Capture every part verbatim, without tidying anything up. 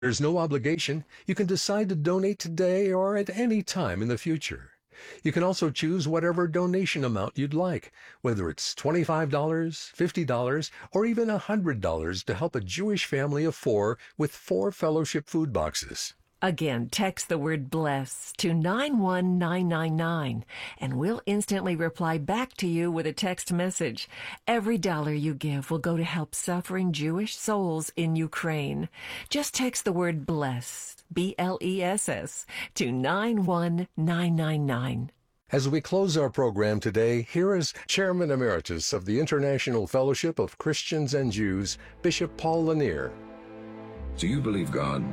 There's no obligation. You can decide to donate today or at any time in the future. You can also choose whatever donation amount you'd like, whether it's twenty-five dollars, fifty dollars, or even one hundred dollars to help a Jewish family of four with four fellowship food boxes. Again, text the word BLESS to nine one nine nine nine, and we'll instantly reply back to you with a text message. Every dollar you give will go to help suffering Jewish souls in Ukraine. Just text the word BLESS, B L E S S, to nine one nine nine nine. As we close our program today, here is Chairman Emeritus of the International Fellowship of Christians and Jews, Bishop Paul Lanier. Do you believe God?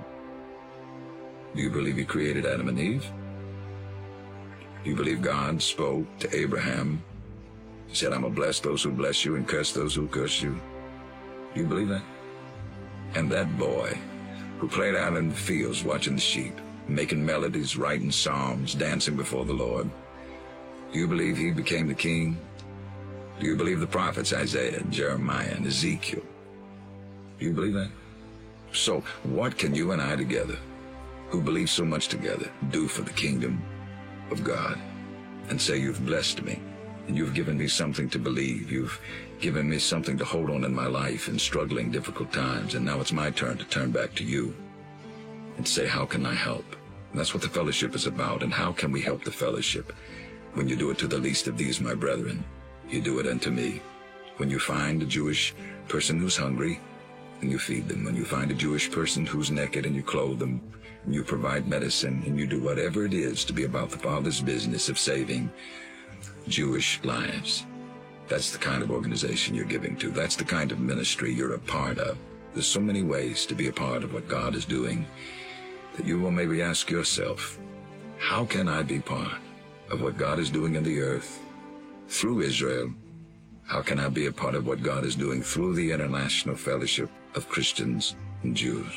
Do you believe he created Adam and Eve? Do you believe God spoke to Abraham? He said, I'm going to bless those who bless you and curse those who curse you. Do you believe that? And that boy who played out in the fields watching the sheep, making melodies, writing psalms, dancing before the Lord. Do you believe he became the king? Do you believe the prophets Isaiah and Jeremiah and Ezekiel? Do you believe that? So what can you and I together, who believe so much together, do for the kingdom of God? And say, you've blessed me, and you've given me something to believe. You've given me something to hold on in my life in struggling, difficult times, and now it's my turn to turn back to you and say, how can I help? And that's what the fellowship is about. And how can we help the fellowship? When you do it to the least of these, my brethren, you do it unto me. When you find a Jewish person who's hungry, and you feed them. When you find a Jewish person who's naked, and you clothe them, and you provide medicine, and you do whatever it is to be about the Father's business of saving Jewish lives. That's the kind of organization you're giving to. That's the kind of ministry you're a part of. There's so many ways to be a part of what God is doing that you will maybe ask yourself, how can I be part of what God is doing in the earth through Israel? How can I be a part of what God is doing through the International Fellowship of Christians and Jews?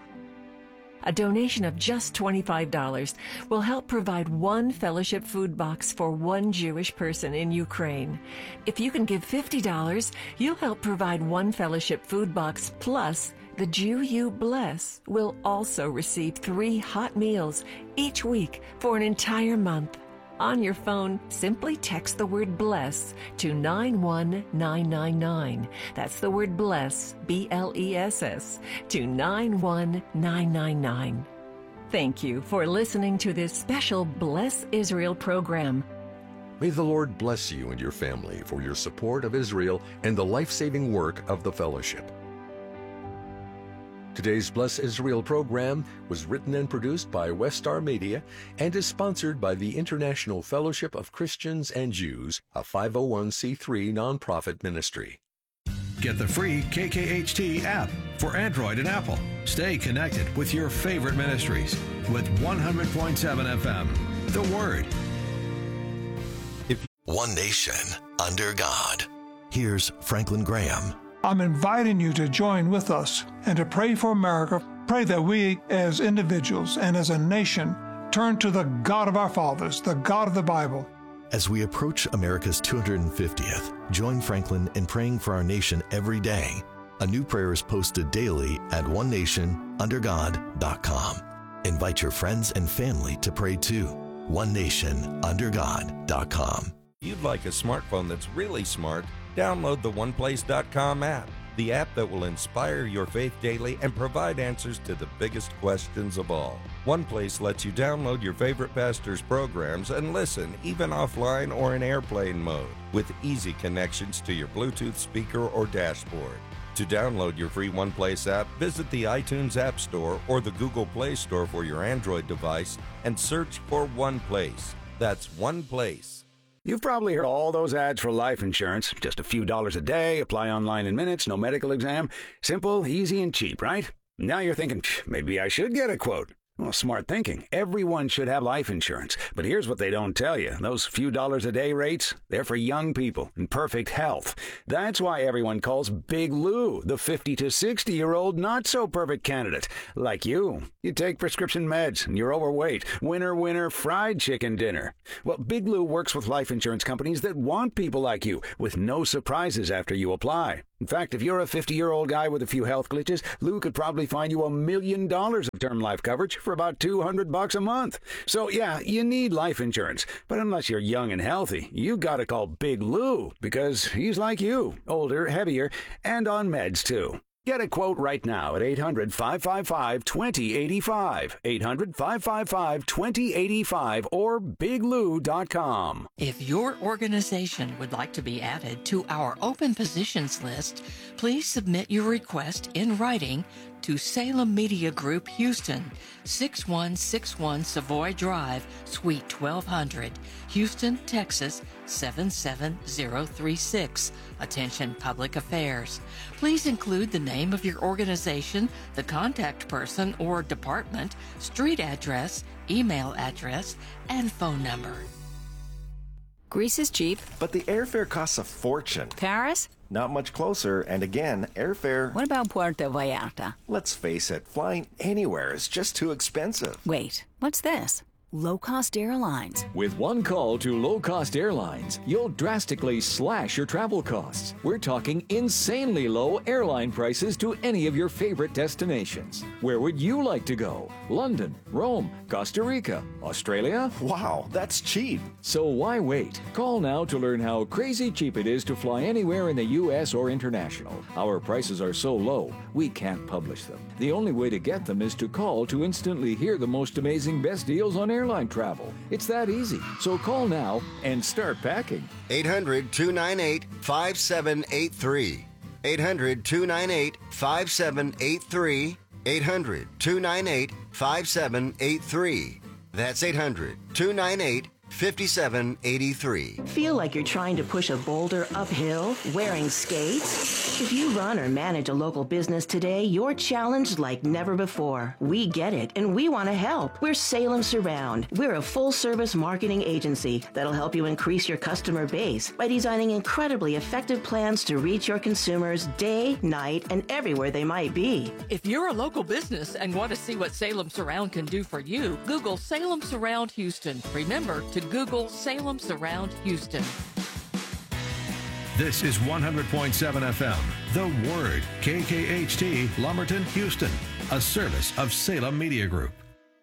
A donation of just twenty-five dollars will help provide one fellowship food box for one Jewish person in Ukraine. If you can give fifty dollars, you'll help provide one fellowship food box, plus the Jew you bless will also receive three hot meals each week for an entire month. On your phone, simply text the word BLESS to nine one nine nine nine. That's the word BLESS, B L E S S, to nine one nine nine nine. Thank you for listening to this special Bless Israel program. May the Lord bless you and your family for your support of Israel and the life-saving work of the fellowship. Today's Bless Israel program was written and produced by Westar Media and is sponsored by the International Fellowship of Christians and Jews, a five oh one c three nonprofit ministry. Get the free K K H T app for Android and Apple. Stay connected with your favorite ministries with one hundred point seven F M, The Word. If One Nation under God. Here's Franklin Graham. I'm inviting you to join with us and to pray for America. Pray that we as individuals and as a nation turn to the God of our fathers, the God of the Bible. As we approach America's two hundred fiftieth, join Franklin in praying for our nation every day. A new prayer is posted daily at one nation under god dot com. Invite your friends and family to pray too. one nation under god dot com. You'd like a smartphone that's really smart? Download the one place dot com app, the app that will inspire your faith daily and provide answers to the biggest questions of all. OnePlace lets you download your favorite pastor's programs and listen, even offline or in airplane mode, with easy connections to your Bluetooth speaker or dashboard. To download your free OnePlace app, visit the iTunes App Store or the Google Play Store for your Android device and search for OnePlace. That's OnePlace. You've probably heard all those ads for life insurance. Just a few dollars a day, apply online in minutes, no medical exam. Simple, easy, and cheap, right? Now you're thinking, maybe I should get a quote. Well, smart thinking. Everyone should have life insurance. But here's what they don't tell you. Those few dollars a day rates, they're for young people in perfect health. That's why everyone calls Big Lou the fifty to sixty-year-old not-so-perfect candidate. Like you. You take prescription meds and you're overweight. Winner, winner, fried chicken dinner. Well, Big Lou works with life insurance companies that want people like you with no surprises after you apply. In fact, if you're a fifty-year-old guy with a few health glitches, Lou could probably find you a million dollars of term life coverage for about two hundred bucks a month. So yeah, you need life insurance. But unless you're young and healthy, you gotta call Big Lou, because he's like you, older, heavier, and on meds too. Get a quote right now at eight hundred, five five five, two zero eight five, eight hundred, five five five, two zero eight five, or big lou dot com. If your organization would like to be added to our open positions list, please submit your request in writing to Salem Media Group, Houston, six one six one Savoy Drive, Suite twelve hundred, Houston, Texas, seven seven zero three six. Attention Public Affairs. Please include the name of your organization, the contact person or department, street address, email address, and phone number. Greece is cheap. But the airfare costs a fortune. Paris? Not much closer, and again, airfare... What about Puerto Vallarta? Let's face it, flying anywhere is just too expensive. Wait, what's this? Low-cost airlines. With one call to low-cost airlines, you'll drastically slash your travel costs. We're talking insanely low airline prices to any of your favorite destinations. Where would you like to go? London, Rome, Costa Rica, Australia? Wow, that's cheap. So why wait? Call now to learn how crazy cheap it is to fly anywhere in the U S or international. Our prices are so low, we can't publish them. The only way to get them is to call to instantly hear the most amazing best deals on air airline travel. It's that easy. So call now and start packing. eight hundred, two nine eight, five seven eight three. eight hundred, two nine eight, five seven eight three. eight hundred, two nine eight, five seven eight three. That's eight hundred, two nine eight, five seven eight three. Feel like you're trying to push a boulder uphill wearing skates? If you run or manage a local business today, you're challenged like never before. We get it, and we want to help. We're Salem Surround. We're a full-service marketing agency that'll help you increase your customer base by designing incredibly effective plans to reach your consumers day, night, and everywhere they might be. If you're a local business and want to see what Salem Surround can do for you, Google Salem Surround Houston. Remember to Google Salem Surround Houston. This is one hundred point seven F M, The Word, K K H T, Lumberton, Houston, a service of Salem Media Group.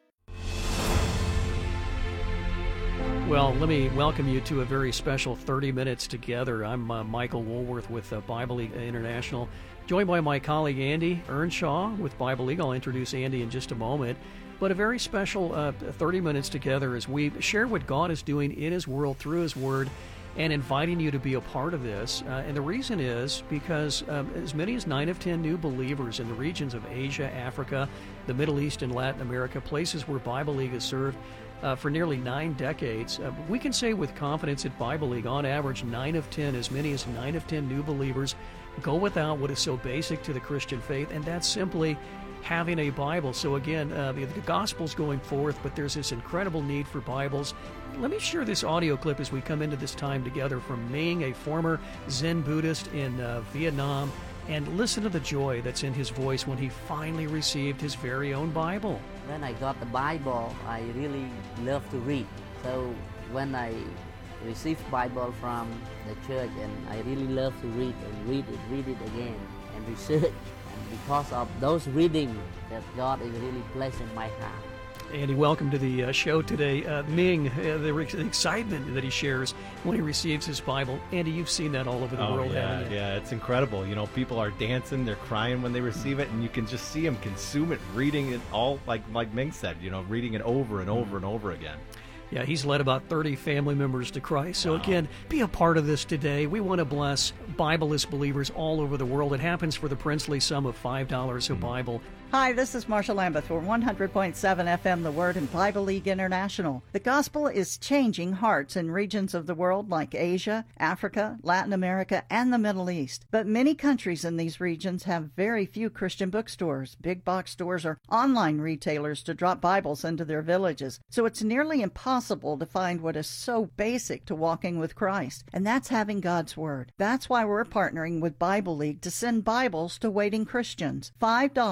Well, let me welcome you to a very special thirty minutes together. I'm uh, Michael Woolworth with uh, Bible League International, joined by my colleague Andy Earnshaw with Bible League. I'll introduce Andy in just a moment. But a very special uh, thirty minutes together as we share what God is doing in His world through His Word and inviting you to be a part of this. Uh, and the reason is because um, as many as nine of ten new believers in the regions of Asia, Africa, the Middle East, and Latin America, places where Bible League has served uh, for nearly nine decades, uh, we can say with confidence at Bible League, on average, nine of ten, as many as nine of ten new believers go without what is so basic to the Christian faith, and that's simply having a Bible. So again, uh, the, the gospel's going forth, but there's this incredible need for Bibles. Let me share this audio clip as we come into this time together from Ming, a former Zen Buddhist in uh, Vietnam, and listen to the joy that's in his voice when he finally received his very own Bible. When I got the Bible, I really love to read. So when I received Bible from the church, and I really love to read and read it, read it again, and research. Because of those reading, that God is really blessing my heart. Andy, welcome to the uh, show today. Uh, Ming, uh, the, re- the excitement that he shares when he receives his Bible. Andy, you've seen that all over the oh, world, yeah, haven't you? Yeah, it's incredible. You know, people are dancing, they're crying when they receive it, and you can just see them consume it, reading it all, like like Ming said, you know, reading it over and over mm. and over again. Yeah, he's led about thirty family members to Christ. So wow. Again, be a part of this today. We want to bless Bibleless believers all over the world. It happens for the princely sum of five dollars a mm. Bible. Hi, this is Marsha Lambeth for one hundred point seven F M, The Word, and Bible League International. The gospel is changing hearts in regions of the world like Asia, Africa, Latin America, and the Middle East. But many countries in these regions have very few Christian bookstores, big box stores, or online retailers to drop Bibles into their villages. So it's nearly impossible to find what is so basic to walking with Christ, and that's having God's Word. That's why we're partnering with Bible League to send Bibles to waiting Christians. five dollars sent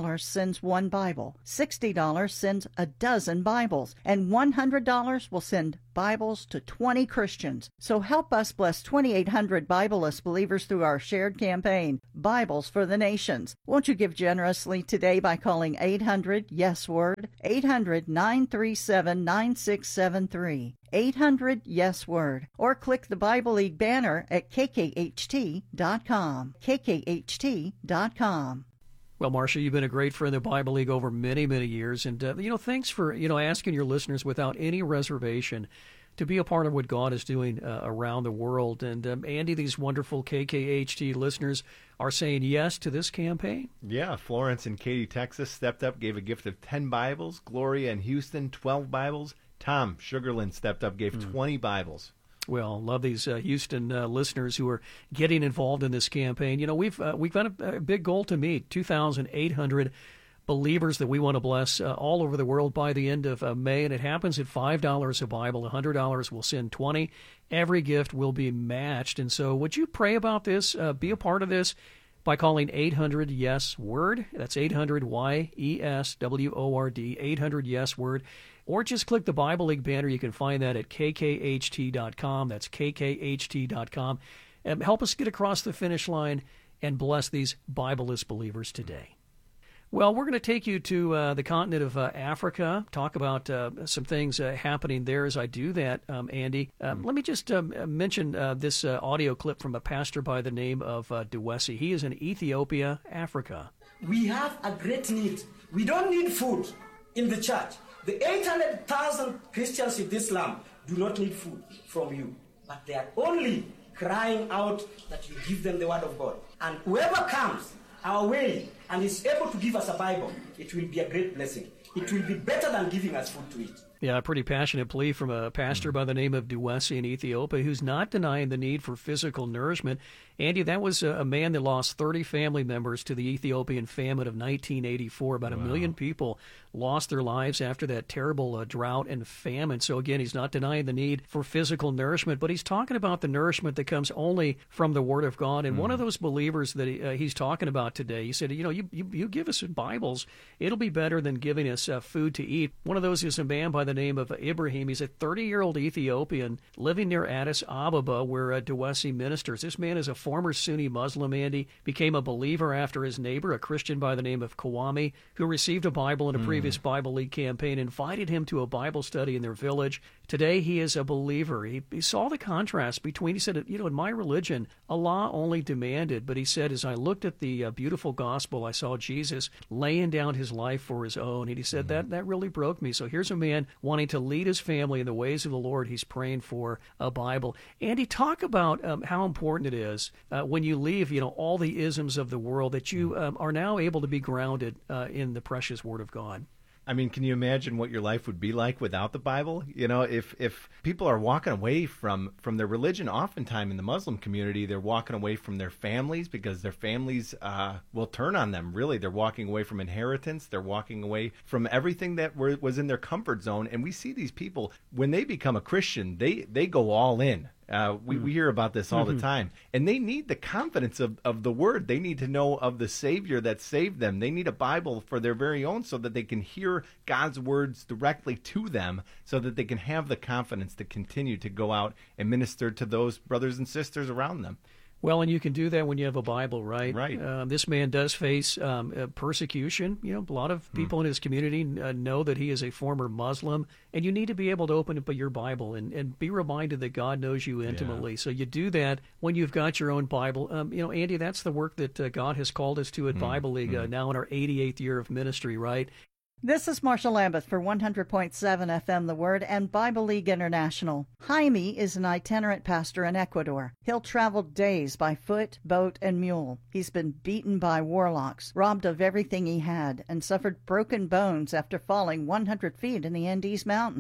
sends one Bible. sixty dollars sends a dozen Bibles. And one hundred dollars will send Bibles to twenty Christians. So help us bless twenty-eight hundred Bibleless believers through our shared campaign, Bibles for the Nations. Won't you give generously today by calling eight hundred yes word, eight hundred nine three seven nine six seven three, eight hundred yes word, or click the Bible League banner at k k h t dot com, k k h t dot com. Well, Marcia, you've been a great friend of the Bible League over many, many years. And, uh, you know, thanks for, you know, asking your listeners without any reservation to be a part of what God is doing uh, around the world. And, um, Andy, these wonderful K K H T listeners are saying yes to this campaign. Yeah, Florence in Katy, Texas stepped up, gave a gift of ten Bibles. Gloria in Houston, twelve Bibles. Tom Sugarland stepped up, gave mm. twenty Bibles. Well, love these uh, Houston uh, listeners who are getting involved in this campaign. You know, we've uh, we've got a, a big goal to meet, two thousand eight hundred believers that we want to bless uh, all over the world by the end of uh, May, and it happens at five dollars a Bible. one hundred dollars will send twenty. Every gift will be matched. And so would you pray about this, uh, be a part of this, by calling eight hundred yes word. That's eight hundred Y E S W O R D, eight hundred yes word. Or just click the Bible League banner. You can find that at k k h t dot com. That's k k h t dot com. And help us get across the finish line and bless these Bibleless believers today. Well, we're going to take you to uh, the continent of uh, Africa, talk about uh, some things uh, happening there as I do that, um, Andy. Um, mm. Let me just um, mention uh, this uh, audio clip from a pastor by the name of uh, Dewesi. He is in Ethiopia, Africa. We have a great need. We don't need food in the church. The eight hundred thousand Christians in this land do not need food from you, but they are only crying out that you give them the word of God. And whoever comes our way and is able to give us a Bible, it will be a great blessing. It will be better than giving us food to eat. Yeah, a pretty passionate plea from a pastor by the name of Dewesi in Ethiopia, who's not denying the need for physical nourishment. Andy, that was a man that lost thirty family members to the Ethiopian famine of nineteen eighty-four. About wow. a million people lost their lives after that terrible uh, drought and famine. So again, he's not denying the need for physical nourishment, but he's talking about the nourishment that comes only from the Word of God. And mm. one of those believers that he, uh, he's talking about today, he said, you know, you, you, you give us Bibles, it'll be better than giving us uh, food to eat. One of those is a man by the name of Ibrahim. He's a thirty-year-old Ethiopian living near Addis Ababa, where uh, Dewesi ministers. This man is a former Sunni Muslim, Andy, became a believer after his neighbor, a Christian by the name of Kawami, who received a Bible in a mm. previous Bible League campaign, invited him to a Bible study in their village. Today, he is a believer. He, he saw the contrast between, he said, you know, in my religion, Allah only demanded, but he said, as I looked at the uh, beautiful gospel, I saw Jesus laying down his life for his own. And he said, mm. that, that really broke me. So here's a man wanting to lead his family in the ways of the Lord. He's praying for a Bible. Andy, talk about um, how important it is uh, when you leave, you know, all the isms of the world, that you um, are now able to be grounded uh, in the precious Word of God. I mean, can you imagine what your life would be like without the Bible? You know, if if people are walking away from, from their religion, oftentimes in the Muslim community, they're walking away from their families because their families uh, will turn on them, really. They're walking away from inheritance. They're walking away from everything that were, was in their comfort zone. And we see these people, when they become a Christian, they, they go all in. Uh, we, we hear about this all mm-hmm. the time. And they need the confidence of, of the Word. They need to know of the Savior that saved them. They need a Bible for their very own so that they can hear God's words directly to them, so that they can have the confidence to continue to go out and minister to those brothers and sisters around them. Well, and you can do that when you have a Bible, right? Right. Uh, this man does face um, uh, persecution. You know, a lot of people mm. in his community uh, know that he is a former Muslim, and you need to be able to open up your Bible and, and be reminded that God knows you intimately. Yeah. So you do that when you've got your own Bible. Um, you know, Andy, that's the work that uh, God has called us to at mm. Bible League, mm. uh, now in our eighty-eighth year of ministry, right? This is Marcia Lambeth for one hundred point seven F M The Word and Bible League International. Jaime is an itinerant pastor in Ecuador. He'll travel days by foot, boat, and mule. He's been beaten by warlocks, robbed of everything he had, and suffered broken bones after falling one hundred feet in the Andes Mountains.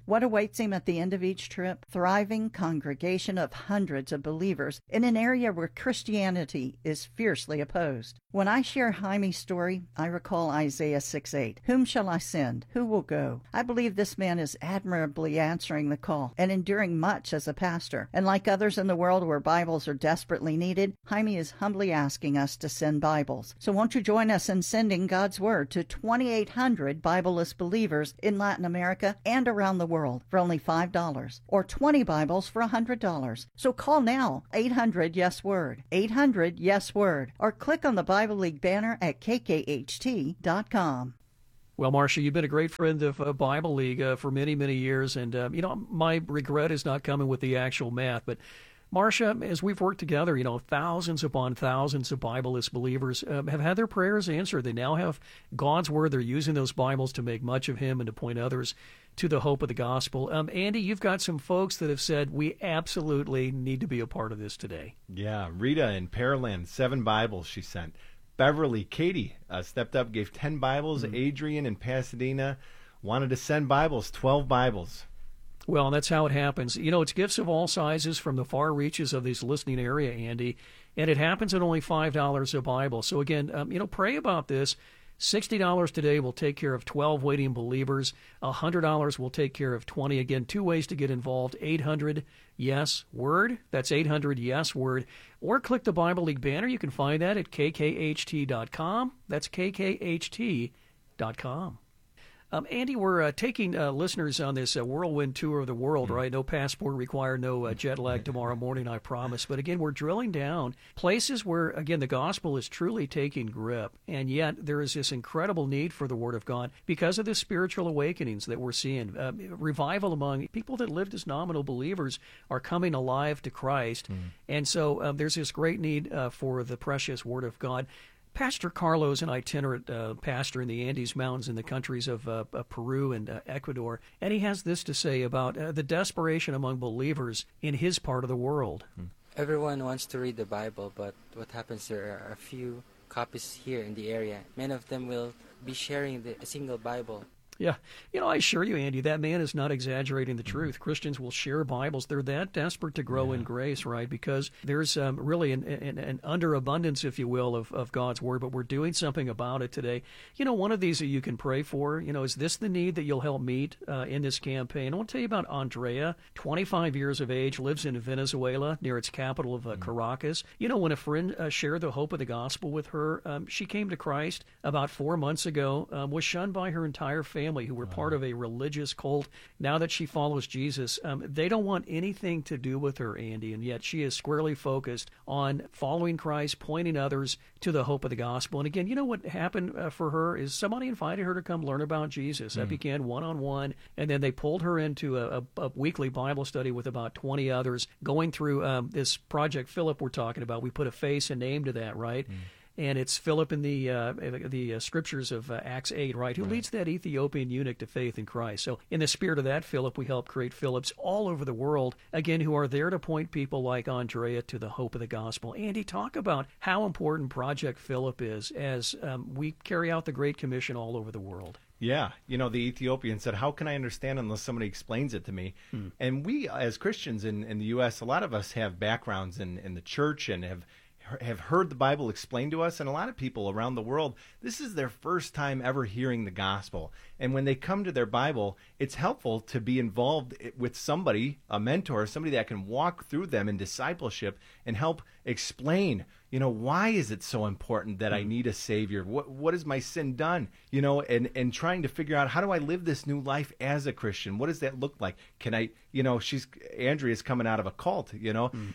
What awaits him at the end of each trip? Thriving congregation of hundreds of believers in an area where Christianity is fiercely opposed. When I share Jaime's story, I recall Isaiah six eight. Whom shall I send? Who will go? I believe this man is admirably answering the call and enduring much as a pastor. And like others in the world where Bibles are desperately needed, Jaime is humbly asking us to send Bibles. So won't you join us in sending God's Word to twenty-eight hundred Bibleless believers in Latin America and around the world for only five dollars, or twenty Bibles for one hundred dollars. So call now, eight hundred yes word, eight hundred yes word, or click on the Bible League banner at k k h t dot com. Well, Marcia, you've been a great friend of uh, Bible League uh, for many, many years, and um, you know, my regret is not coming with the actual math, but Marcia, as we've worked together, you know, thousands upon thousands of Bibleless believers um, have had their prayers answered. They now have God's Word. They're using those Bibles to make much of Him and to point others to the hope of the gospel. Um, Andy, you've got some folks that have said, we absolutely need to be a part of this today. Yeah, Rita in Pearland, seven Bibles she sent. Beverly, Katie uh, stepped up, gave ten Bibles. Mm-hmm. Adrian in Pasadena wanted to send Bibles, twelve Bibles. Well, that's how it happens. You know, it's gifts of all sizes from the far reaches of this listening area, Andy, and it happens at only five dollars a Bible. So again, um, you know, pray about this. sixty dollars today will take care of twelve waiting believers. one hundred dollars will take care of twenty. Again, two ways to get involved. eight hundred yes word. That's eight hundred yes word. Or click the Bible League banner. You can find that at k k h t dot com. That's k k h t dot com. Um, Andy, we're uh, taking uh, listeners on this uh, whirlwind tour of the world, right? No passport required, no uh, jet lag tomorrow morning, I promise. But again, we're drilling down places where, again, the gospel is truly taking grip. And yet there is this incredible need for the Word of God because of the spiritual awakenings that we're seeing. Uh, revival among people that lived as nominal believers are coming alive to Christ. Mm. And so um, there's this great need uh, for the precious Word of God. Pastor Carlo is an itinerant uh, pastor in the Andes Mountains in the countries of uh, uh, Peru and uh, Ecuador, and he has this to say about uh, the desperation among believers in his part of the world. Everyone wants to read the Bible, but what happens, there are a few copies here in the area. Many of them will be sharing the, a single Bible. Yeah. You know, I assure you, Andy, that man is not exaggerating the truth. Christians will share Bibles. They're that desperate to grow yeah. in grace, right? Because there's um, really an, an, an underabundance, if you will, of, of God's Word, but we're doing something about it today. You know, one of these that you can pray for, you know, is this the need that you'll help meet uh, in this campaign? I want to tell you about Andrea, twenty-five years of age, lives in Venezuela, near its capital of uh, mm-hmm. Caracas. You know, when a friend uh, shared the hope of the gospel with her, um, she came to Christ about four months ago, um, was shunned by her entire family, who were part of a religious cult. Now that she follows Jesus, um, they don't want anything to do with her, Andy, and yet she is squarely focused on following Christ, pointing others to the hope of the gospel. And again, you know what happened uh, for her is somebody invited her to come learn about Jesus. That mm. began one-on-one, and then they pulled her into a, a, a weekly Bible study with about twenty others, going through um, this Project Philip we're talking about. We put a face and name to that, right? Mm. And it's Philip in the uh, the uh, scriptures of uh, Acts eight, right, who right. leads that Ethiopian eunuch to faith in Christ. So in the spirit of that, Philip, we help create Philips all over the world, again, who are there to point people like Andrea to the hope of the gospel. Andy, talk about how important Project Philip is as um, we carry out the Great Commission all over the world. Yeah. You know, the Ethiopian said, how can I understand unless somebody explains it to me? Hmm. And we, as Christians in, in the U S, a lot of us have backgrounds in, in the church and have have heard the Bible explained to us, and a lot of people around the world, this is their first time ever hearing the gospel. And when they come to their Bible, it's helpful to be involved with somebody, a mentor, somebody that can walk through them in discipleship and help explain, you know, why is it so important that I need a Savior? What what has my sin done? You know, and, and trying to figure out, how do I live this new life as a Christian? What does that look like? Can I, you know, she's, Andrea's coming out of a cult, you know, mm.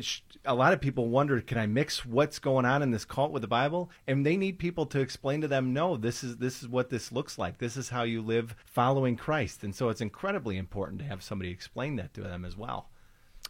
A lot of people wonder, can I mix what's going on in this cult with the Bible? And they need people to explain to them, no, this is this is what this looks like. This is how you live following Christ. And so it's incredibly important to have somebody explain that to them as well.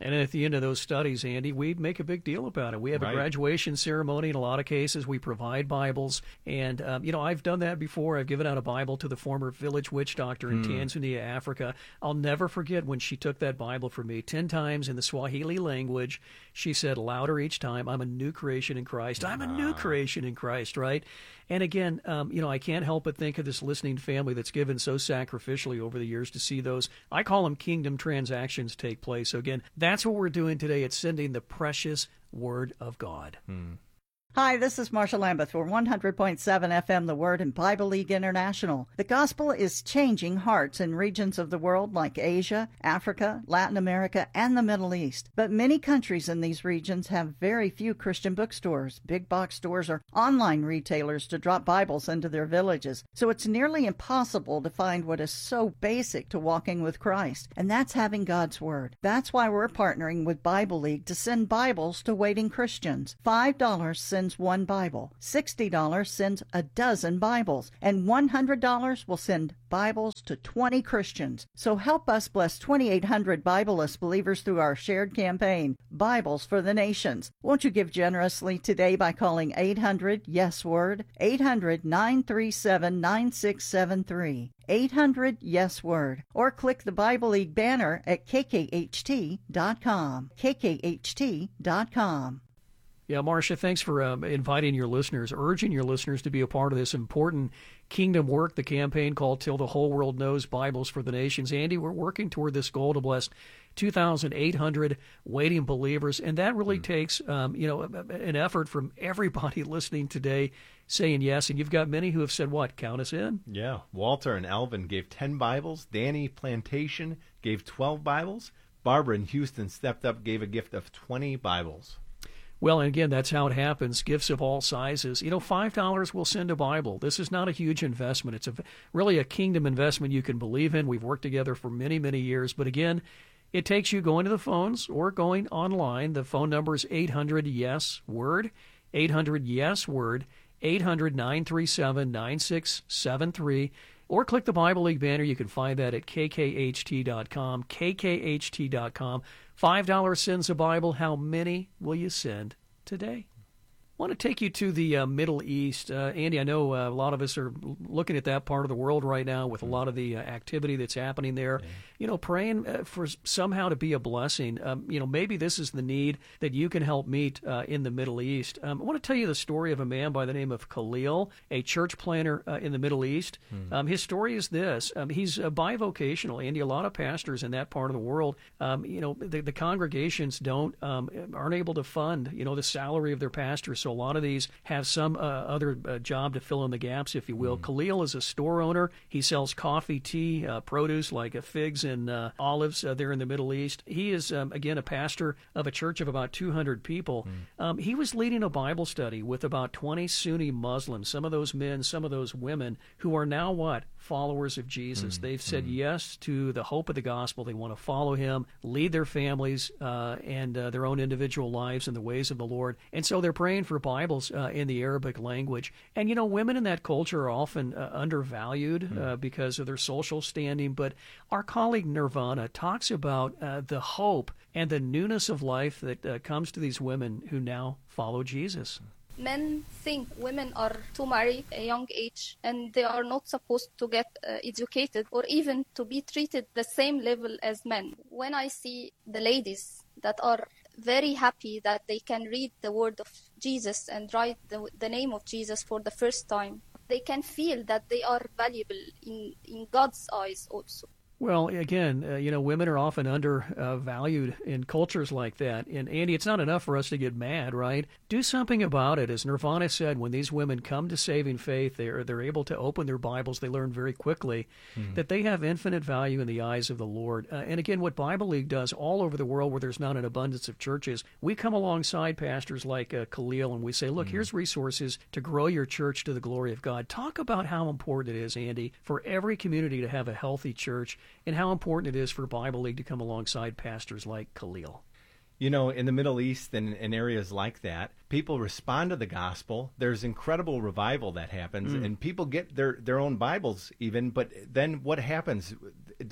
And at the end of those studies, Andy, we make a big deal about it. We have Right. a graduation ceremony. In a lot of cases, we provide Bibles. And, um, you know, I've done that before. I've given out a Bible to the former village witch doctor in Hmm. Tanzania, Africa. I'll never forget when she took that Bible for me ten times in the Swahili language. She said louder each time, I'm a new creation in Christ. I'm a new creation in Christ, right? And again, um, you know, I can't help but think of this listening family that's given so sacrificially over the years to see those, I call them kingdom transactions, take place. So again, that's what we're doing today. It's sending the precious Word of God. Hmm. Hi, this is Marsha Lambeth for one hundred point seven F M, The Word, and Bible League International. The gospel is changing hearts in regions of the world like Asia, Africa, Latin America, and the Middle East. But many countries in these regions have very few Christian bookstores, big box stores, or online retailers to drop Bibles into their villages. So it's nearly impossible to find what is so basic to walking with Christ, and that's having God's Word. That's why we're partnering with Bible League to send Bibles to waiting Christians. five dollars sends one Bible, sixty dollars sends a dozen Bibles, and one hundred dollars will send Bibles to twenty Christians. So help us bless twenty-eight hundred Bibleless believers through our shared campaign, Bibles for the Nations. Won't you give generously today by calling eight hundred yes word, eight hundred nine three seven nine six seven three, eight hundred yes word, or click the Bible League banner at k k h t dot com, k k h t dot com. Yeah, Marcia, thanks for um, inviting your listeners, urging your listeners to be a part of this important kingdom work, the campaign called Till the Whole World Knows, Bibles for the Nations. Andy, we're working toward this goal to bless two thousand eight hundred waiting believers, and that really mm. takes, um, you know, an effort from everybody listening today saying yes, and you've got many who have said, what, count us in? Yeah, Walter and Alvin gave ten Bibles, Danny Plantation gave twelve Bibles, Barbara in Houston stepped up, gave a gift of twenty Bibles. Well, and again, that's how it happens, gifts of all sizes. You know, five dollars will send a Bible. This is not a huge investment. It's a, really a kingdom investment you can believe in. We've worked together for many, many years. But again, it takes you going to the phones or going online. The phone number is eight hundred yes word, eight hundred yes word, eight hundred nine three seven nine six seven three. Or click the Bible League banner. You can find that at k k h t dot com, k k h t dot com. five dollars sends a Bible. How many will you send today? I want to take you to the uh, Middle East. Uh, Andy, I know uh, a lot of us are looking at that part of the world right now with a lot of the uh, activity that's happening there. Yeah. You know, praying uh, for somehow to be a blessing. Um, you know, maybe this is the need that you can help meet uh, in the Middle East. Um, I want to tell you the story of a man by the name of Khalil, a church planner uh, in the Middle East. Hmm. Um, his story is this. Um, he's uh, bivocational, Andy. A lot of pastors in that part of the world, um, you know, the, the congregations don't, um, aren't able to fund, you know, the salary of their pastors. So a lot of these have some uh, other uh, job to fill in the gaps, if you will. Mm. Khalil is a store owner. He sells coffee, tea, uh, produce like uh, figs and uh, olives uh, there in the Middle East. He is, um, again, a pastor of a church of about two hundred people. Mm. Um, he was leading a Bible study with about twenty Sunni Muslims, some of those men, some of those women, who are now what? Followers of Jesus. Mm. They've said mm. yes to the hope of the gospel. They want to follow him, lead their families uh, and uh, their own individual lives in the ways of the Lord. And so they're praying for Bibles uh, in the Arabic language. And, you know, women in that culture are often uh, undervalued mm. uh, because of their social standing. But our colleague Nirvana talks about uh, the hope and the newness of life that uh, comes to these women who now follow Jesus. Men think women are to marry at a young age and they are not supposed to get uh, educated or even to be treated the same level as men. When I see the ladies that are very happy that they can read the word of Jesus and write the, the name of Jesus for the first time, they can feel that they are valuable in, in God's eyes also. Well, again, uh, you know, women are often undervalued uh, in cultures like that. And, Andy, it's not enough for us to get mad, right? Do something about it. As Nirvana said, when these women come to saving faith, they're, they're able to open their Bibles. They learn very quickly mm-hmm. that they have infinite value in the eyes of the Lord. Uh, and, again, what Bible League does all over the world where there's not an abundance of churches, we come alongside pastors like uh, Khalil and we say, look, mm-hmm. here's resources to grow your church to the glory of God. Talk about how important it is, Andy, for every community to have a healthy church, and how important it is for Bible League to come alongside pastors like Khalil. You know, in the Middle East and in areas like that, people respond to the gospel. There's incredible revival that happens, mm. and people get their, their own Bibles even, but then what happens?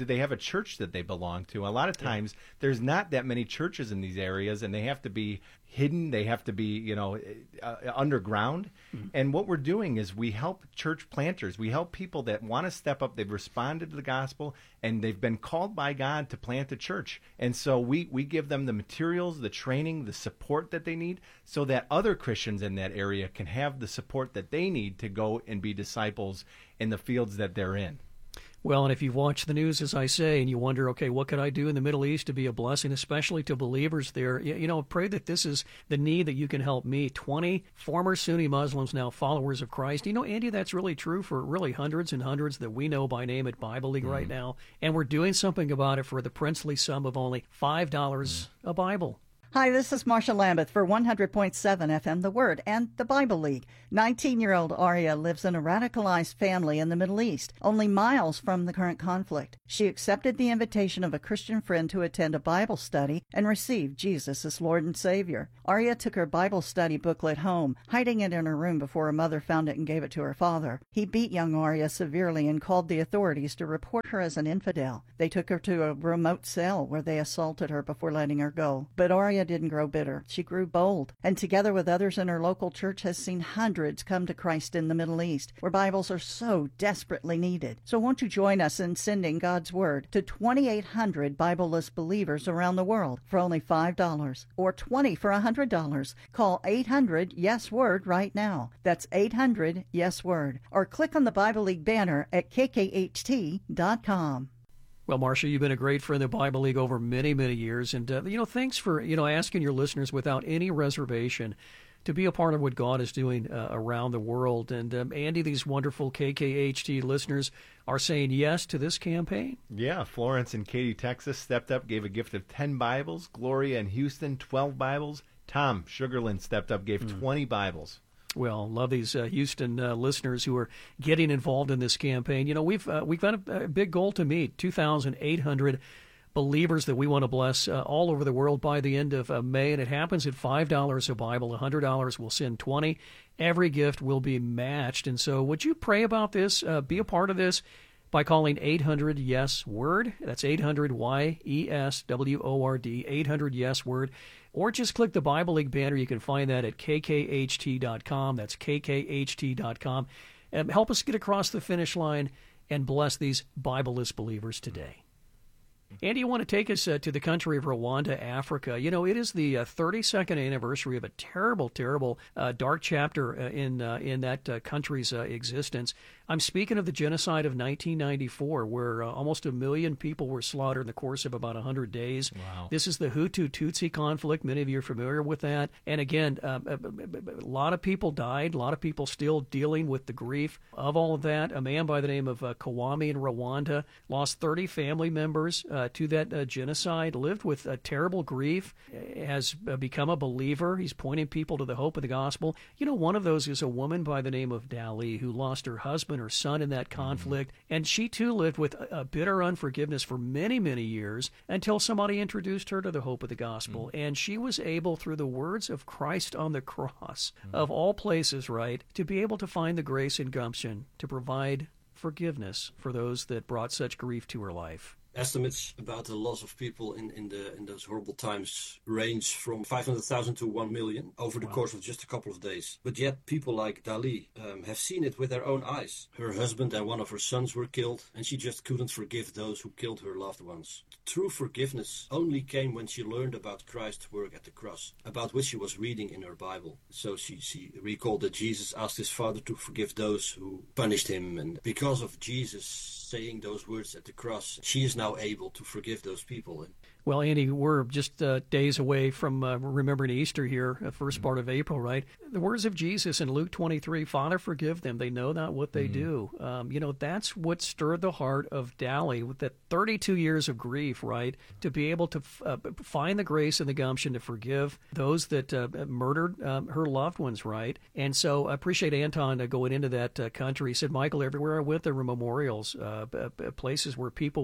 do they have a church that they belong to? A lot of times yeah. there's not that many churches in these areas, and they have to be hidden. They have to be, you know, uh, underground. Mm-hmm. And what we're doing is we help church planters. We help people that want to step up. They've responded to the gospel, and they've been called by God to plant a church. And so we, we give them the materials, the training, the support that they need so that other Christians in that area can have the support that they need to go and be disciples in the fields that they're in. Well, and if you've watched the news, as I say, and you wonder, okay, what could I do in the Middle East to be a blessing, especially to believers there? You know, pray that this is the need that you can help me. twenty former Sunni Muslims, now followers of Christ. You know, Andy, that's really true for really hundreds and hundreds that we know by name at Bible League mm. right now. And we're doing something about it for the princely sum of only five dollars mm. a Bible. Hi, this is Marsha Lambeth for one hundred point seven F M The Word and the Bible League. nineteen-year-old Aria lives in a radicalized family in the Middle East, only miles from the current conflict. She accepted the invitation of a Christian friend to attend a Bible study and received Jesus as Lord and Savior. Aria took her Bible study booklet home, hiding it in her room before her mother found it and gave it to her father. He beat young Aria severely and called the authorities to report her as an infidel. They took her to a remote cell where they assaulted her before letting her go. But Aria didn't grow bitter. She grew bold, and together with others in her local church has seen hundreds come to Christ in the Middle East, where Bibles are so desperately needed. So won't you join us in sending God's Word to twenty-eight hundred Bibleless believers around the world for only five dollars, or twenty for one hundred dollars. Call eight hundred yes word right now. That's eight hundred yes word. Or click on the Bible League banner at k k h t dot com. Well, Marsha, you've been a great friend of the Bible League over many, many years. And, uh, you know, thanks for, you know, asking your listeners without any reservation to be a part of what God is doing uh, around the world. And, um, Andy, these wonderful K K H T listeners are saying yes to this campaign. Yeah, Florence in Katy, Texas stepped up, gave a gift of ten Bibles. Gloria in Houston, twelve Bibles. Tom Sugarland stepped up, gave mm. twenty Bibles. Well, love these uh, Houston uh, listeners who are getting involved in this campaign. You know, we've uh, we've got a, a big goal to meet, two thousand eight hundred believers that we want to bless uh, all over the world by the end of uh, May, and it happens at five dollars a Bible. one hundred dollars will send twenty. Every gift will be matched. And so would you pray about this, uh, be a part of this, by calling eight hundred yes word. That's eight hundred Y E S W O R D, eight hundred yes word. Or just click the Bible League banner. You can find that at k k h t dot com. That's k k h t dot com. And help us get across the finish line and bless these Bibleless believers today. Andy, you want to take us uh, to the country of Rwanda, Africa. You know, it is the uh, thirty-second anniversary of a terrible, terrible uh, dark chapter uh, in uh, in that uh, country's uh, existence. I'm speaking of the genocide of nineteen ninety-four, where uh, almost a million people were slaughtered in the course of about one hundred days. Wow. This is the Hutu-Tutsi conflict. Many of you are familiar with that. And again, uh, a, a, a lot of people died. A lot of people still dealing with the grief of all of that. A man by the name of uh, Kawami in Rwanda lost thirty family members uh, to that uh, genocide, lived with uh, terrible grief, has uh, become a believer. He's pointing people to the hope of the gospel. You know, one of those is a woman by the name of Dali, who lost her husband, her son in that conflict, mm-hmm. and she too lived with a, a bitter unforgiveness for many, many years until somebody introduced her to the hope of the gospel. Mm-hmm. And she was able, through the words of Christ on the cross, mm-hmm. of all places, right, to be able to find the grace and gumption to provide forgiveness for those that brought such grief to her life. Estimates about the loss of people in, in the in those horrible times range from five hundred thousand to one million over the wow. course of just a couple of days. But yet people like Dali um, have seen it with their own eyes. Her husband and one of her sons were killed, and she just couldn't forgive those who killed her loved ones. True forgiveness only came when she learned about Christ's work at the cross, about which she was reading in her Bible. So she, she recalled that Jesus asked his Father to forgive those who punished him, and because of Jesus saying those words at the cross, she is now able to forgive those people. Well, Andy, we're just uh, days away from uh, remembering Easter here, uh, first mm-hmm. part of April, right? The words of Jesus in Luke twenty-three, Father, forgive them. They know not what they mm-hmm. do. Um, you know, that's what stirred the heart of Dali with that thirty-two years of grief, right? To be able to f- uh, find the grace and the gumption to forgive those that uh, murdered um, her loved ones, right? And so I appreciate Anton uh, going into that uh, country. He said, Michael, everywhere I went, there were memorials, uh, places where people were going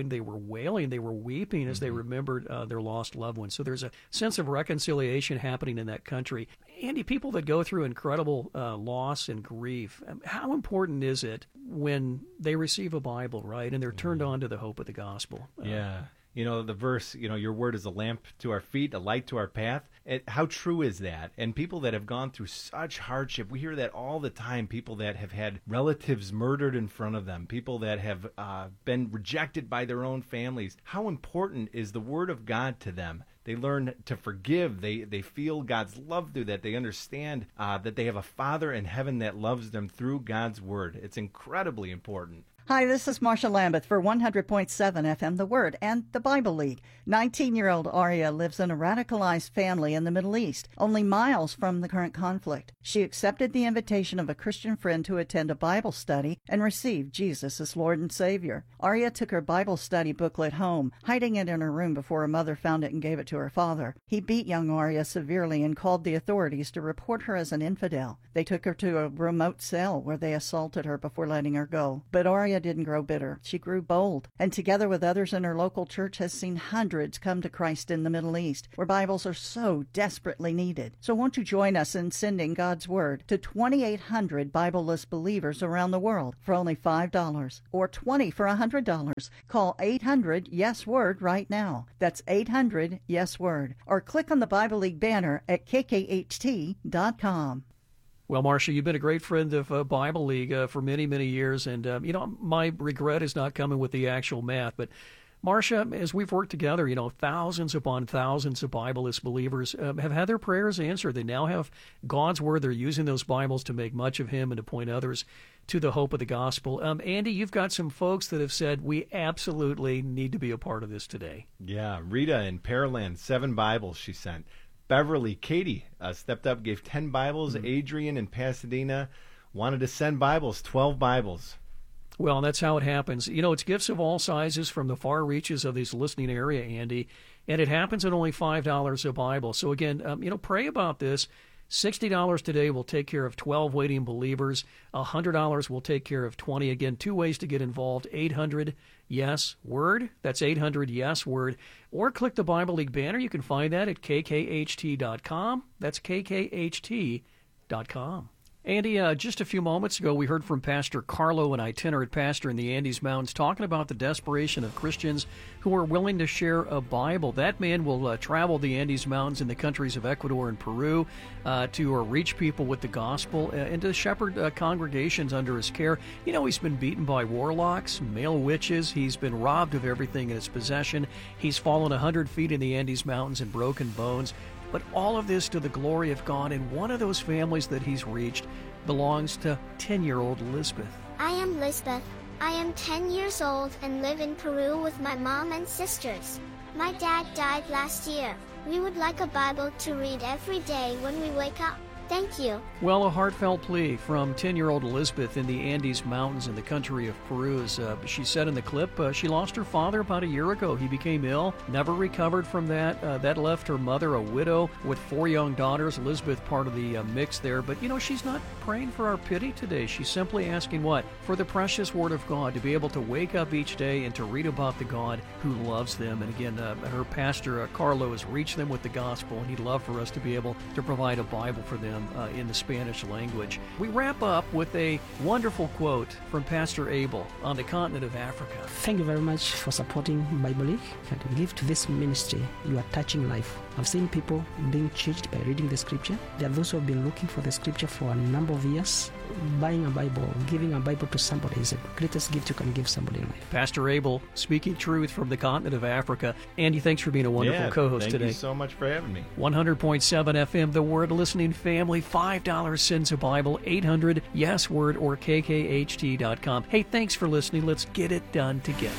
bawling, they were wailing, they were weeping as they remembered uh, their lost loved ones. So there's a sense of reconciliation happening in that country. Andy, people that go through incredible uh, loss and grief, um, how important is it when they receive a Bible, right, and they're turned on to the hope of the gospel? Uh, yeah. You know, the verse, you know, your word is a lamp to our feet, a light to our path. It, how true is that? And people that have gone through such hardship, we hear that all the time, people that have had relatives murdered in front of them, people that have uh, been rejected by their own families. How important is the word of God to them? They learn to forgive. They they feel God's love through that. They understand uh, that they have a Father in heaven that loves them through God's word. It's incredibly important. Hi, this is Marsha Lambeth for one hundred point seven F M The Word and the Bible League. nineteen-year-old Aria lives in a radicalized family in the Middle East, only miles from the current conflict. She accepted the invitation of a Christian friend to attend a Bible study and received Jesus as Lord and Savior. Aria took her Bible study booklet home, hiding it in her room before her mother found it and gave it to her father. He beat young Aria severely and called the authorities to report her as an infidel. They took her to a remote cell where they assaulted her before letting her go. But Aria didn't grow bitter. She grew bold, and together with others in her local church has seen hundreds come to Christ in the Middle East, where Bibles are so desperately needed. So won't you join us in sending God's Word to twenty-eight hundred Bibleless believers around the world for only five dollars, or twenty for one hundred dollars. Call eight hundred yes word right now. That's eight hundred yes word. Or click on the Bible League banner at k k h t dot com. Well, Marsha, you've been a great friend of uh, Bible League uh, for many, many years. And, um, you know, my regret is not coming with the actual math. But, Marsha, as we've worked together, you know, thousands upon thousands of Bibleless believers uh, have had their prayers answered. They now have God's Word. They're using those Bibles to make much of Him and to point others to the hope of the gospel. Um, Andy, you've got some folks that have said, we absolutely need to be a part of this today. Yeah, Rita in Pearland, seven Bibles she sent. Beverly, Katie uh, stepped up, gave ten Bibles. Mm-hmm. Adrian in Pasadena wanted to send Bibles, twelve Bibles. Well, that's how it happens. You know, it's gifts of all sizes from the far reaches of this listening area, Andy, and it happens at only five dollars a Bible. So again, um, you know, pray about this. sixty dollars today will take care of twelve waiting believers. one hundred dollars will take care of twenty. Again, two ways to get involved. eight hundred yes word. That's eight hundred yes word. Or click the Bible League banner. You can find that at k k h t dot com. That's k k h t dot com. Andy, uh, just a few moments ago, we heard from Pastor Carlo, an itinerant pastor in the Andes Mountains, talking about the desperation of Christians who are willing to share a Bible. That man will uh, travel the Andes Mountains in the countries of Ecuador and Peru uh, to uh, reach people with the gospel uh, and to shepherd uh, congregations under his care. You know, he's been beaten by warlocks, male witches. He's been robbed of everything in his possession. He's fallen one hundred feet in the Andes Mountains and broken bones. But all of this to the glory of God, and one of those families that he's reached belongs to ten-year-old Lisbeth. I am Lisbeth. I am ten years old and live in Peru with my mom and sisters. My dad died last year. We would like a Bible to read every day when we wake up. Thank you. Well, a heartfelt plea from ten-year-old Elizabeth in the Andes Mountains in the country of Peru. As uh, she said in the clip, uh, she lost her father about a year ago. He became ill, never recovered from that. Uh, that left her mother a widow with four young daughters. Elizabeth part of the uh, mix there. But, you know, she's not praying for our pity today. She's simply asking what? For the precious Word of God, to be able to wake up each day and to read about the God who loves them. And again, uh, her pastor, uh, Carlo, has reached them with the gospel, and he'd love for us to be able to provide a Bible for them Uh, in the Spanish language. We wrap up with a wonderful quote from Pastor Abel on the continent of Africa. Thank you very much for supporting Bible League. And to give to this ministry, you are touching life. I've seen people being changed by reading the scripture. There are those who have been looking for the scripture for a number of years. Buying a Bible, giving a Bible to somebody is the greatest gift you can give somebody in life. Pastor Abel, speaking truth from the continent of Africa. Andy, thanks for being a wonderful yeah, co-host thank today. Thank you so much for having me. one hundred point seven F M, The Word listening family, five dollars sends a Bible, eight hundred yes word or k k h t dot com. Hey, thanks for listening. Let's get it done together.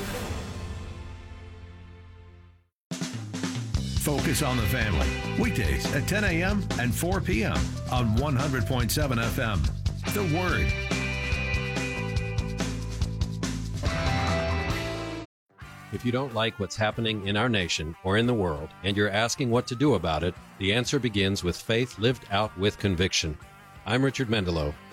Focus on the Family, weekdays at ten a.m. and four p.m. on one hundred point seven F M. The Word. If you don't like what's happening in our nation or in the world, and you're asking what to do about it, the answer begins with faith lived out with conviction. I'm Richard Mendelow,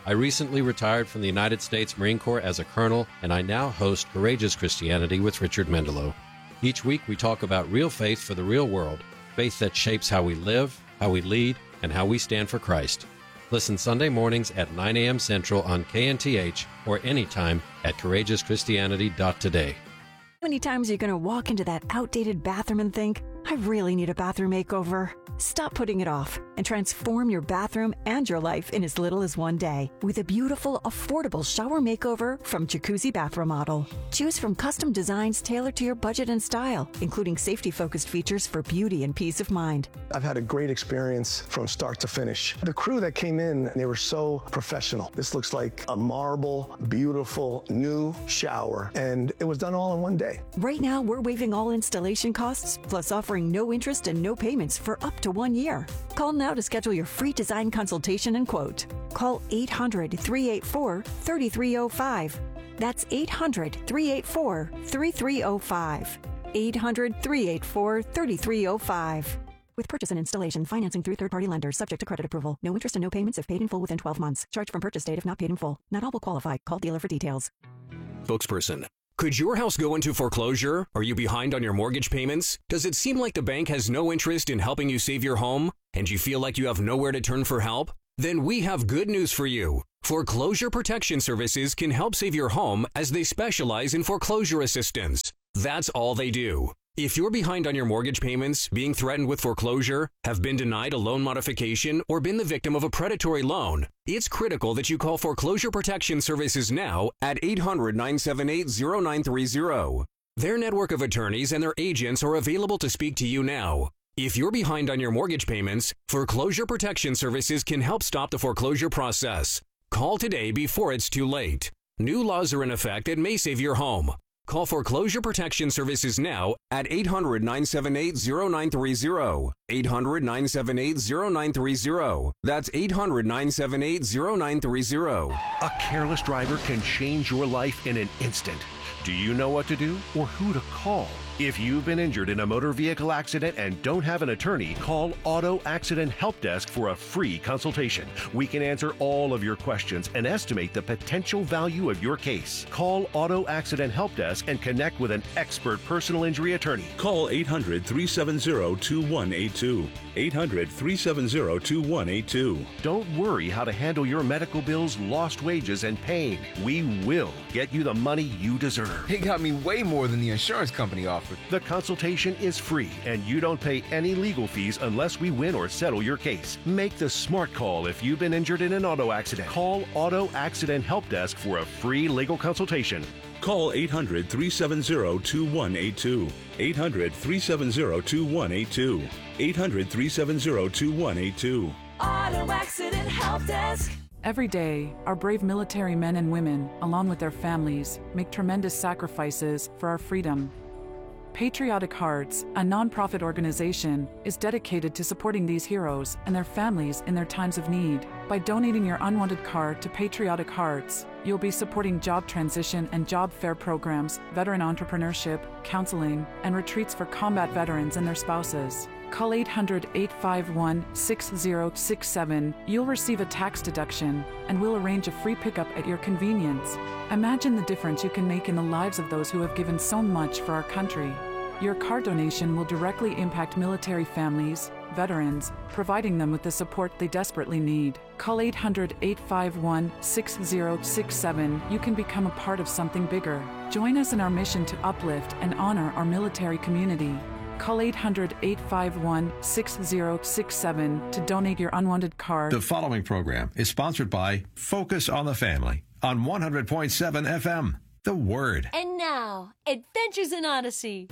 I recently retired from the United States Marine Corps as a colonel, and I now host Courageous Christianity with Richard Mendelow. Each week we talk about real faith for the real world, faith that shapes how we live, how we lead, and how we stand for Christ. Listen Sunday mornings at nine a.m. Central on K N T H or anytime at courageous christianity dot today. How many times are you going to walk into that outdated bathroom and think, I really need a bathroom makeover? Stop putting it off and transform your bathroom and your life in as little as one day with a beautiful, affordable shower makeover from Jacuzzi Bath Remodel. Choose from custom designs tailored to your budget and style, including safety-focused features for beauty and peace of mind. I've had a great experience from start to finish. The crew that came in, they were so professional. This looks like a marble, beautiful, new shower, and it was done all in one day. Right now, we're waiving all installation costs, plus offering no interest and no payments for up to one year. Call now to schedule your free design consultation and quote. Call eight hundred, three eight four, three three zero five. That's eight hundred, three eight four, three three zero five. eight hundred, three eight four, three three zero five. With purchase and installation, financing through third-party lenders, subject to credit approval. No interest and no payments if paid in full within twelve months. Charge from purchase date if not paid in full. Not all will qualify. Call dealer for details. Spokesperson. Could your house go into foreclosure? Are you behind on your mortgage payments? Does it seem like the bank has no interest in helping you save your home? And you feel like you have nowhere to turn for help? Then we have good news for you. Foreclosure Protection Services can help save your home as they specialize in foreclosure assistance. That's all they do. If you're behind on your mortgage payments, being threatened with foreclosure, have been denied a loan modification, or been the victim of a predatory loan, it's critical that you call Foreclosure Protection Services now at eight hundred, nine seven eight, zero nine three zero. Their network of attorneys and their agents are available to speak to you now. If you're behind on your mortgage payments, Foreclosure Protection Services can help stop the foreclosure process. Call today before it's too late. New laws are in effect that may save your home. Call Foreclosure Protection Services now at eight hundred, nine seven eight, zero nine three zero. eight hundred, nine seven eight, zero nine three zero. That's eight hundred, nine seven eight, zero nine three zero. A careless driver can change your life in an instant. Do you know what to do or who to call? If you've been injured in a motor vehicle accident and don't have an attorney, call Auto Accident Help Desk for a free consultation. We can answer all of your questions and estimate the potential value of your case. Call Auto Accident Help Desk and connect with an expert personal injury attorney. Call eight hundred, three seven zero, two one eight two. eight hundred, three seven zero, two one eight two. Don't worry how to handle your medical bills, lost wages, and pain. We will get you the money you deserve. It got me way more than the insurance company offered. The consultation is free, and you don't pay any legal fees unless we win or settle your case. Make the smart call if you've been injured in an auto accident. Call Auto Accident Help Desk for a free legal consultation. Call eight hundred, three seven zero, two one eight two. eight hundred, three seven zero, two one eight two. eight hundred, three seven zero, two one eight two. Auto Accident Help Desk. Every day, our brave military men and women, along with their families, make tremendous sacrifices for our freedom. Patriotic Hearts, a nonprofit organization, is dedicated to supporting these heroes and their families in their times of need. By donating your unwanted car to Patriotic Hearts, you'll be supporting job transition and job fair programs, veteran entrepreneurship, counseling, and retreats for combat veterans and their spouses. Call eight hundred, eight five one, six zero six seven. You'll receive a tax deduction, and we'll arrange a free pickup at your convenience. Imagine the difference you can make in the lives of those who have given so much for our country. Your car donation will directly impact military families, veterans, providing them with the support they desperately need. Call eight hundred, eight five one, six zero six seven. You can become a part of something bigger. Join us in our mission to uplift and honor our military community. Call eight hundred, eight five one, six zero six seven to donate your unwanted car. The following program is sponsored by Focus on the Family on one hundred point seven F M. The Word. And now, Adventures in Odyssey.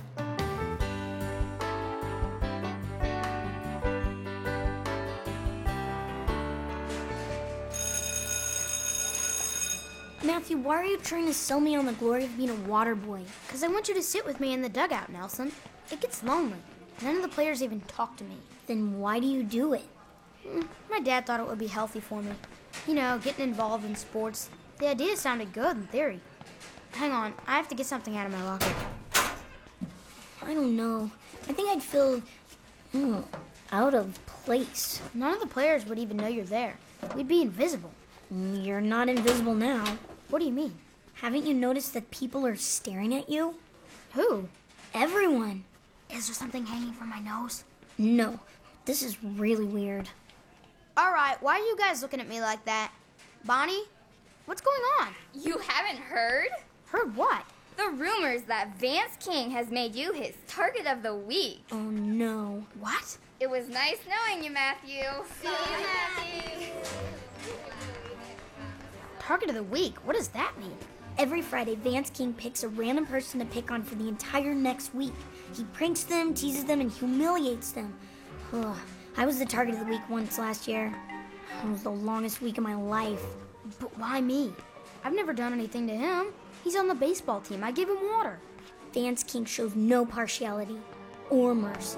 Matthew, why are you trying to sell me on the glory of being a water boy? Because I want you to sit with me in the dugout, Nelson. It gets lonely. None of the players even talk to me. Then why do you do it? Mm, my dad thought it would be healthy for me. You know, getting involved in sports. The idea sounded good in theory. Hang on, I have to get something out of my locker. I don't know. I think I'd feel mm, out of place. None of the players would even know you're there. We'd be invisible. You're not invisible now. What do you mean? Haven't you noticed that people are staring at you? Who? Everyone. Is there something hanging from my nose? No. This is really weird. All right, why are you guys looking at me like that? Bonnie, what's going on? You haven't heard? Heard what? The rumors that Vance King has made you his target of the week. Oh, no. What? It was nice knowing you, Matthew. See you, Matthew. Target of the week? What does that mean? Every Friday, Vance King picks a random person to pick on for the entire next week. He pranks them, teases them, and humiliates them. Ugh. I was the target of the week once last year. It was the longest week of my life. But why me? I've never done anything to him. He's on the baseball team. I gave him water. Vance King shows no partiality or mercy.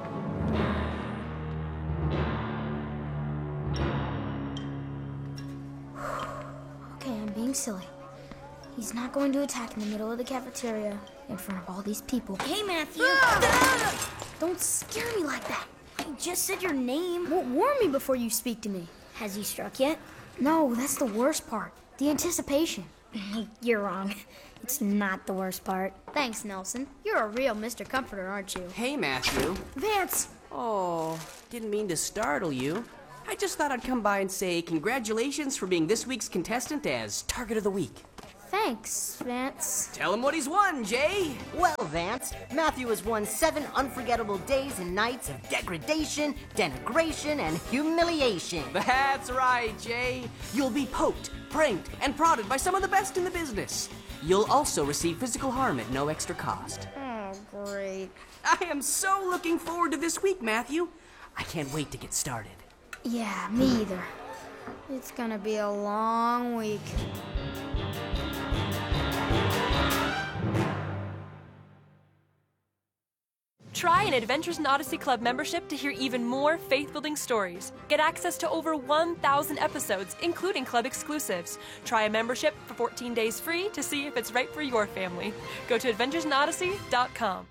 Okay, I'm being silly. He's not going to attack in the middle of the cafeteria in front of all these people. Hey, Matthew! Ah! Don't scare me like that. I just said your name. Well, warn me before you speak to me. Has he struck yet? No, that's the worst part. The anticipation. You're wrong. It's not the worst part. Thanks, Nelson. You're a real Mister Comforter, aren't you? Hey, Matthew. Vance! Oh, didn't mean to startle you. I just thought I'd come by and say congratulations for being this week's contestant as Target of the Week. Thanks, Vance. Tell him what he's won, Jay. Well, Vance, Matthew has won seven unforgettable days and nights of degradation, denigration, and humiliation. That's right, Jay. You'll be poked, pranked, and prodded by some of the best in the business. You'll also receive physical harm at no extra cost. Oh, great. I am so looking forward to this week, Matthew. I can't wait to get started. Yeah, me either. It's gonna be a long week. Try an Adventures in Odyssey Club membership to hear even more faith-building stories. Get access to over one thousand episodes, including club exclusives. Try a membership for fourteen days free to see if it's right for your family. Go to adventures in odyssey dot com.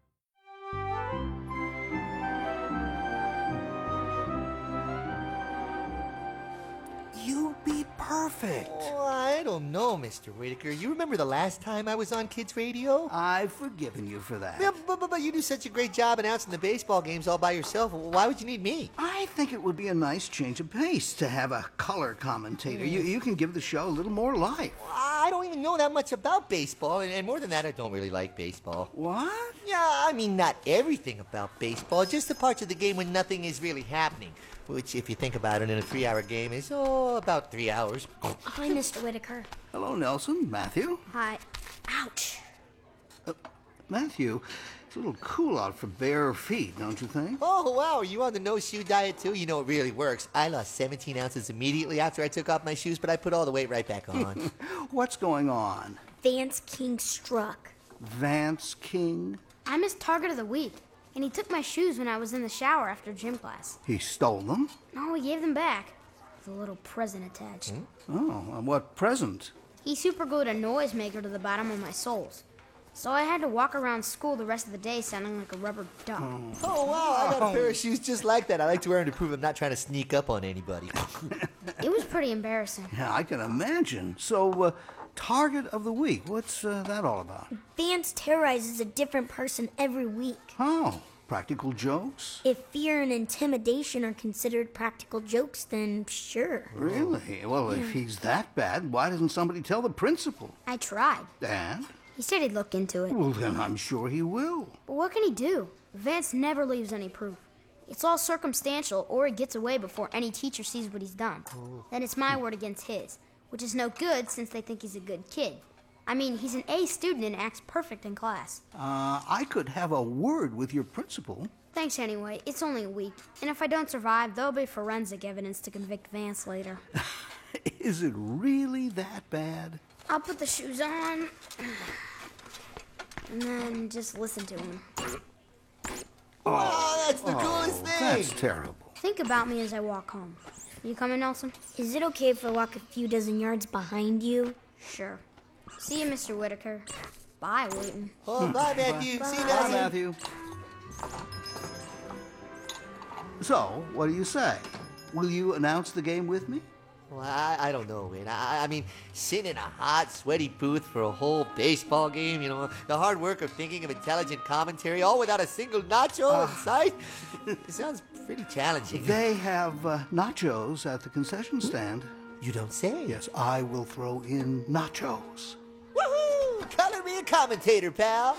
You be perfect. Oh, I don't know, Mister Whitaker. You remember the last time I was on Kids Radio? I've forgiven you for that. Yeah, but, but, but you do such a great job announcing the baseball games all by yourself. Why would you need me? I think it would be a nice change of pace to have a color commentator. You, you can give the show a little more life. I don't even know that much about baseball, and, and more than that, I don't really like baseball. What? Yeah, I mean, not everything about baseball, just the parts of the game when nothing is really happening. Which, if you think about it, in a three-hour game is, oh, about three hours. Hi, Mister Whitaker. Hello, Nelson. Matthew? Hi. Ouch. Uh, Matthew, it's a little cool out for bare feet, don't you think? Oh, wow. Are you on the no-shoe diet, too? You know, it really works. I lost seventeen ounces immediately after I took off my shoes, but I put all the weight right back on. What's going on? Vance King struck. Vance King? I'm his target of the week. And he took my shoes when I was in the shower after gym class. He stole them? No, he gave them back. With a little present attached. Hmm? Oh, and what present? He superglued a noisemaker to the bottom of my soles. So I had to walk around school the rest of the day sounding like a rubber duck. Oh, oh wow, I got a pair of shoes just like that. I like to wear them to prove I'm not trying to sneak up on anybody. It was pretty embarrassing. Yeah, I can imagine. So, uh, Target of the Week, what's uh, that all about? Vance terrorizes a different person every week. Oh, practical jokes? If fear and intimidation are considered practical jokes, then sure. Really? Well, if he's that bad, why doesn't somebody tell the principal? I tried. And? He said he'd look into it. Well, then I'm sure he will. But what can he do? Vance never leaves any proof. It's all circumstantial, or he gets away before any teacher sees what he's done. Oh. Then it's my word against his, which is no good since they think he's a good kid. I mean, he's an A student and acts perfect in class. Uh, I could have a word with your principal. Thanks anyway. It's only a week. And if I don't survive, there'll be forensic evidence to convict Vance later. Is it really that bad? I'll put the shoes on and then just listen to him. Oh, that's the oh, coolest thing. That's terrible. Think about me as I walk home. You coming, Nelson? Is it okay if I walk a few dozen yards behind you? Sure. See you, Mister Whitaker. Bye, Wheaton. Oh, bye, Matthew. Bye. See you, Bye, Nelson. Matthew. So, what do you say? Will you announce the game with me? Well, I, I don't know, man. I, I mean, sitting in a hot, sweaty booth for a whole baseball game, you know, the hard work of thinking of intelligent commentary, all without a single nacho Uh, in sight, it sounds pretty challenging. They have uh, nachos at the concession stand. You don't say? Yes, I will throw in nachos. Woohoo! Color me a commentator, pal.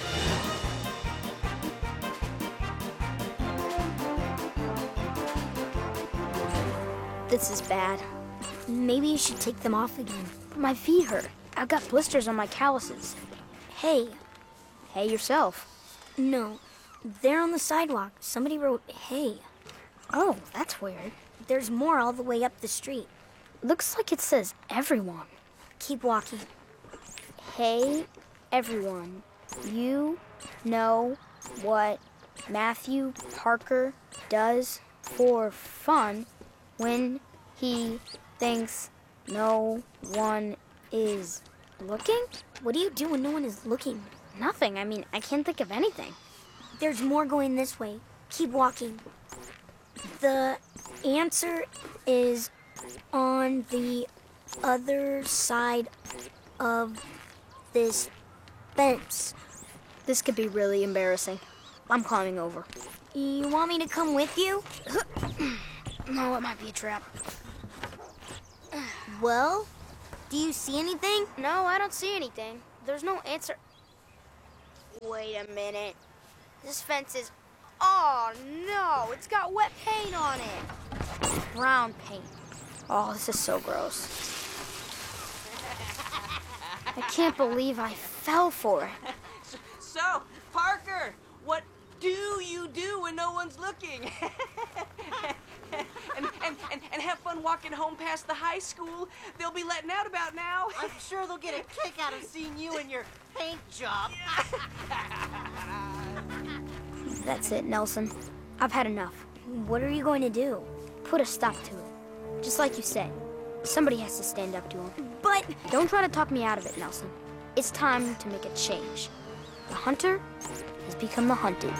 This is bad. Maybe you should take them off again. But my feet hurt. I've got blisters on my calluses. Hey. Hey yourself. No. There on the sidewalk, somebody wrote hey. Oh, that's weird. There's more all the way up the street. Looks like it says everyone. Keep walking. Hey, everyone. You know what Matthew Parker does for fun when he thinks no one is looking? What do you do when no one is looking? Nothing. I mean, I can't think of anything. There's more going this way. Keep walking. The answer is on the other side of this fence. This could be really embarrassing. I'm climbing over. You want me to come with you? No, it might be a trap. Well, do you see anything? No, I don't see anything. There's no answer. Wait a minute. This fence is... Oh, no! It's got wet paint on it. Brown paint. Oh, this is so gross. I can't believe I fell for it. So, Parker, what do you do when no one's looking? and, and, and, and have fun walking home past the high school they'll be letting out about now. I'm sure they'll get a kick out of seeing you and your paint job. That's it, Nelson. I've had enough. What are you going to do? Put a stop to it. Just like you said. Somebody has to stand up to him. But... Don't try to talk me out of it, Nelson. It's time to make a change. The hunter has become the hunted.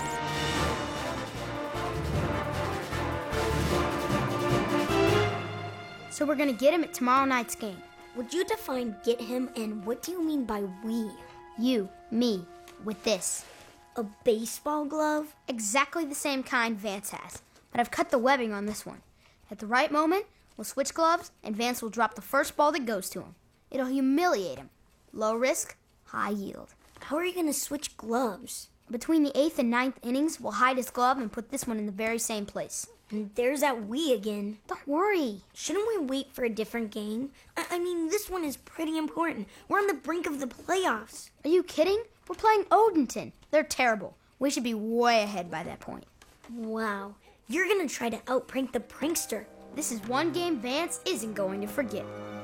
So we're gonna get him at tomorrow night's game. Would you define get him, and what do you mean by we? You, me, with this. A baseball glove? Exactly the same kind Vance has. But I've cut the webbing on this one. At the right moment, we'll switch gloves, and Vance will drop the first ball that goes to him. It'll humiliate him. Low risk, high yield. How are you going to switch gloves? Between the eighth and ninth innings, we'll hide his glove and put this one in the very same place. And there's that we again. Don't worry. Shouldn't we wait for a different game? I, I mean, this one is pretty important. We're on the brink of the playoffs. Are you kidding? We're playing Odenton. They're terrible. We should be way ahead by that point. Wow. You're going to try to outprank the prankster. This is one game Vance isn't going to forget.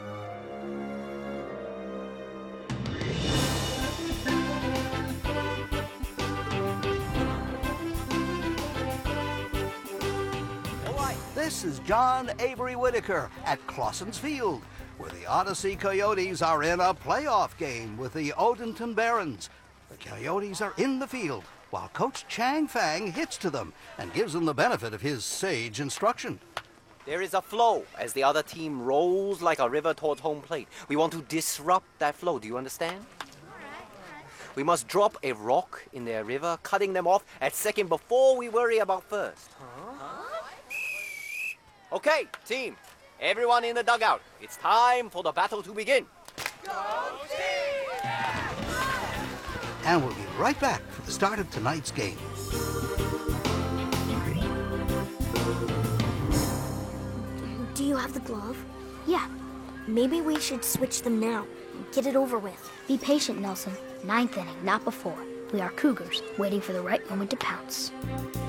This is John Avery Whitaker at Clausen's Field, where the Odyssey Coyotes are in a playoff game with the Odenton Barons. The Coyotes are in the field, while Coach Chang Fang hits to them and gives them the benefit of his sage instruction. There is a flow as the other team rolls like a river towards home plate. We want to disrupt that flow. Do you understand? We must drop a rock in their river, cutting them off at second before we worry about first. Okay, team. Everyone in the dugout. It's time for the battle to begin. And we'll be right back for the start of tonight's game. Do you have the glove? Yeah. Maybe we should switch them now. Get it over with. Be patient, Nelson. Ninth inning, not before. We are Cougars, waiting for the right moment to pounce.